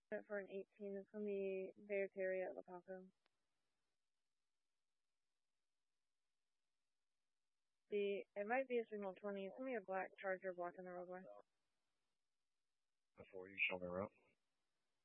For an 18, it's going to be Bear Terry at Lapaco. It might be a signal 20. It's going to be a black Charger blocking the roadway. Before you show me route.